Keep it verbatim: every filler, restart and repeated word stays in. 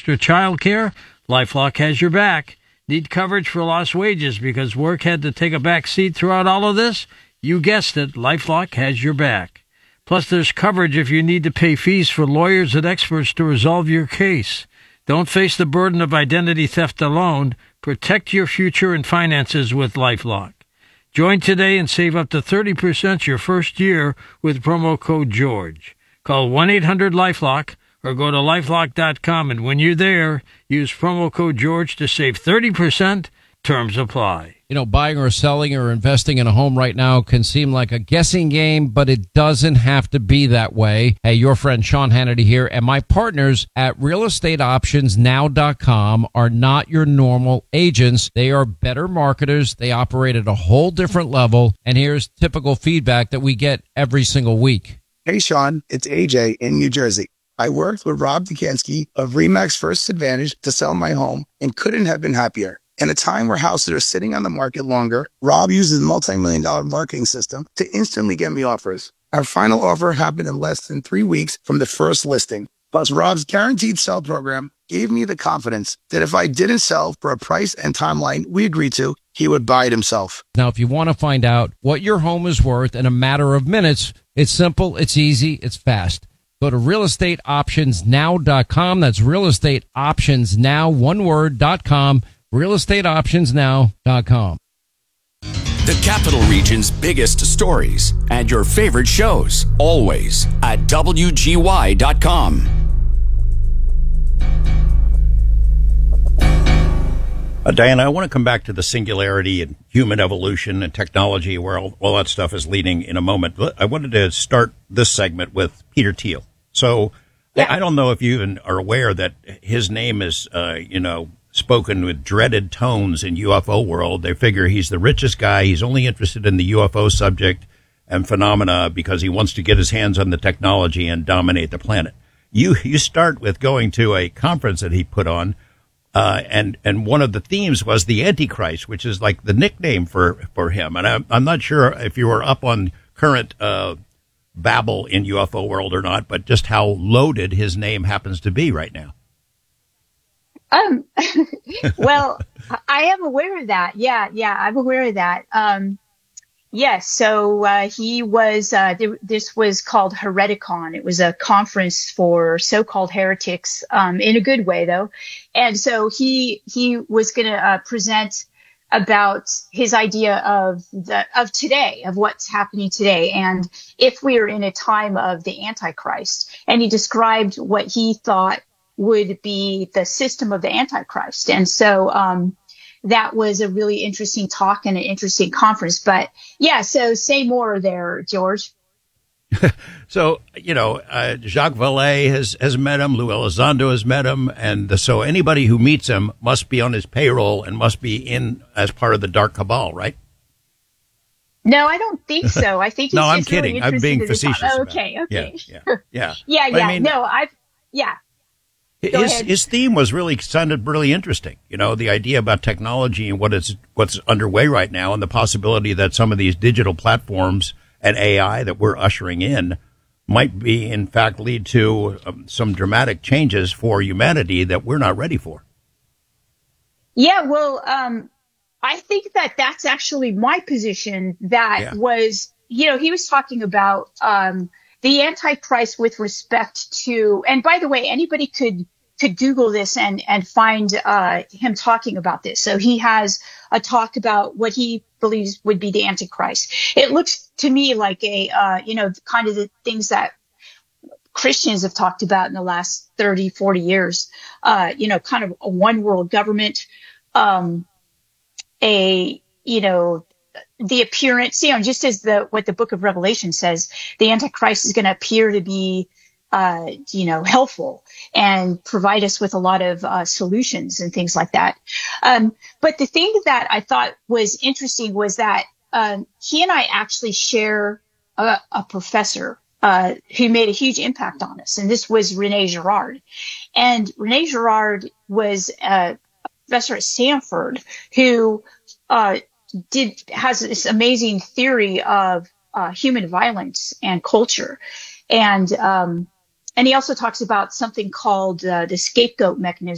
extra child care? LifeLock has your back. Need coverage for lost wages because work had to take a back seat throughout all of this? You guessed it, LifeLock has your back. Plus, there's coverage if you need to pay fees for lawyers and experts to resolve your case. Don't face the burden of identity theft alone. Protect your future and finances with LifeLock. Join today and save up to thirty percent your first year with promo code George. Call one eight hundred LifeLock or go to lifelock dot com, and when you're there, use promo code George to save thirty percent. Terms apply. You know, buying or selling or investing in a home right now can seem like a guessing game, but it doesn't have to be that way. Hey, your friend Sean Hannity here, and my partners at real estate options now dot com are not your normal agents. They are better marketers. They operate at a whole different level, and here's typical feedback that we get every single week. Hey, Sean, it's A J in New Jersey. I worked with Rob Dukansky of Remax First Advantage to sell my home and couldn't have been happier. In a time where houses are sitting on the market longer, Rob uses a multi-million dollar marketing system to instantly get me offers. Our final offer happened in less than three weeks from the first listing. Plus, Rob's guaranteed sell program gave me the confidence that if I didn't sell for a price and timeline we agreed to, he would buy it himself. Now, if you want to find out what your home is worth in a matter of minutes, it's simple, it's easy, it's fast. Go to real estate options now dot com. That's real estate options now, one word, dot com. real estate options now dot com. The Capital Region's biggest stories and your favorite shows, always at W G Y dot com. Uh, Diana, I want to come back to the singularity and human evolution and technology, where all, all that stuff is leading in a moment. I wanted to start this segment with Peter Thiel. So yeah. I, I don't know if you even are aware that his name is, uh, you know, spoken with dreaded tones in U F O world. They figure he's the richest guy. He's only interested in the U F O subject and phenomena because he wants to get his hands on the technology and dominate the planet. You you start with going to a conference that he put on, uh, and and one of the themes was the Antichrist, which is like the nickname for for him. And I'm I'm not sure if you were up on current uh, babble in U F O world or not, but just how loaded his name happens to be right now. Um, well, I am aware of that. Yeah, yeah, I'm aware of that. Um, yes, so uh, he was, uh, th- this was called Hereticon. It was a conference for so-called heretics, um, in a good way, though. And so he he was going to uh, present about his idea of the of today, of what's happening today, and if we are in a time of the Antichrist. And he described what he thought would be the system of the Antichrist. And so um, that was a really interesting talk and an interesting conference. But yeah, so say more there, George. So, you know, uh, Jacques Vallée has, has met him. Lou Elizondo has met him. And the, so anybody who meets him must be on his payroll and must be in as part of the dark cabal, right? No, I don't think so. I think he's no, just I'm kidding. Really I'm being in facetious. Oh, okay, okay. Yeah, yeah, yeah. yeah, yeah. I mean, no, I've, yeah. Go His, ahead. his theme was really sounded really interesting. You know, the idea about technology and what is what's underway right now, and the possibility that some of these digital platforms and A I that we're ushering in might be, in fact, lead to um, some dramatic changes for humanity that we're not ready for. Yeah, well, um, I think that that's actually my position. That Yeah. was, you know, he was talking about um, the Antichrist with respect to, and by the way, anybody could could Google this and and find uh, him talking about this. So he has a talk about what he believes would be the Antichrist. It looks to me like a, uh, you know, kind of the things that Christians have talked about in the last thirty, forty years, uh, you know, kind of a one world government, um, a, you know, the appearance, you know, just as the, what the book of Revelation says, the Antichrist is going to appear to be, uh, you know, helpful and provide us with a lot of uh, solutions and things like that. Um, but the thing that I thought was interesting was that um, he and I actually share a, a professor uh, who made a huge impact on us, and this was Rene Girard. And Rene Girard was a professor at Stanford who uh, did has this amazing theory of uh, human violence and culture, and um, and he also talks about something called uh, the scapegoat mechanism.